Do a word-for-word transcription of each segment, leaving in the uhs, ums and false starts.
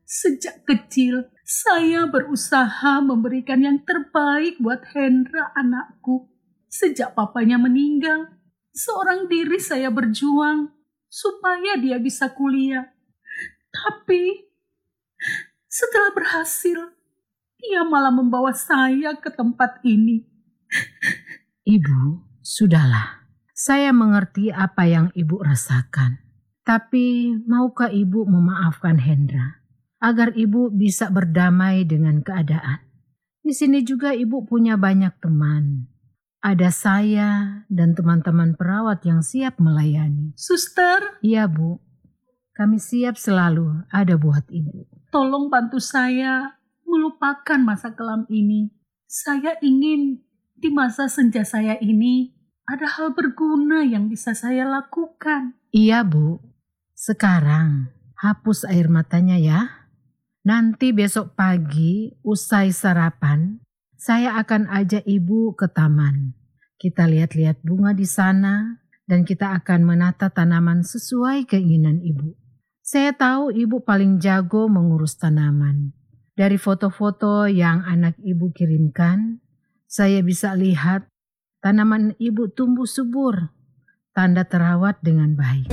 Sejak kecil, saya berusaha memberikan yang terbaik buat Hendra anakku. Sejak papanya meninggal, seorang diri saya berjuang supaya dia bisa kuliah. Tapi setelah berhasil, dia malah membawa saya ke tempat ini. Ibu, sudahlah. Saya mengerti apa yang ibu rasakan. Tapi maukah ibu memaafkan Hendra agar ibu bisa berdamai dengan keadaan? Di sini juga ibu punya banyak teman. Ada saya dan teman-teman perawat yang siap melayani. Suster? Iya, Bu. Kami siap selalu ada buat ibu. Tolong bantu saya melupakan masa kelam ini. Saya ingin di masa senja saya ini ada hal berguna yang bisa saya lakukan. Iya, Bu. Sekarang hapus air matanya ya. Nanti besok pagi usai sarapan, saya akan ajak ibu ke taman. Kita lihat-lihat bunga di sana dan kita akan menata tanaman sesuai keinginan ibu. Saya tahu ibu paling jago mengurus tanaman. Dari foto-foto yang anak ibu kirimkan, saya bisa lihat tanaman ibu tumbuh subur, tanda terawat dengan baik.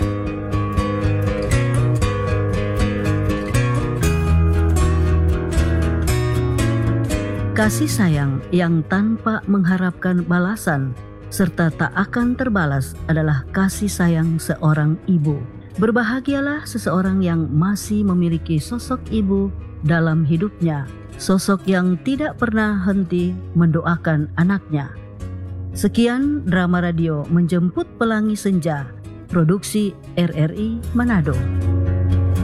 Kasih sayang yang tanpa mengharapkan balasan serta tak akan terbalas adalah kasih sayang seorang ibu. Berbahagialah seseorang yang masih memiliki sosok ibu dalam hidupnya, sosok yang tidak pernah henti mendoakan anaknya. Sekian drama radio Menjemput Pelangi Senja, produksi R R I Manado.